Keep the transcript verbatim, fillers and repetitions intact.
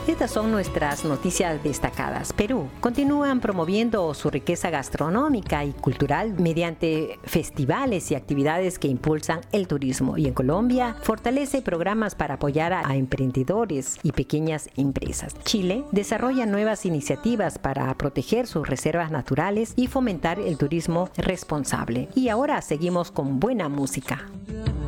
Estas son nuestras noticias destacadas. Perú continúan promoviendo su riqueza gastronómica y cultural mediante festivales y actividades que impulsan el turismo. Y en Colombia fortalece programas para apoyar a emprendedores y pequeñas empresas. Chile desarrolla nuevas iniciativas para proteger sus reservas naturales y fomentar el turismo responsable. Y ahora seguimos con buena música.